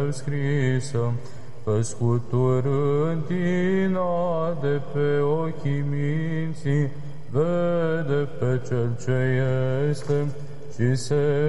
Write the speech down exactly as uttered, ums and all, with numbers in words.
scrisă, că scuturând tina de pe ochii minții, vede pe cel ce este și se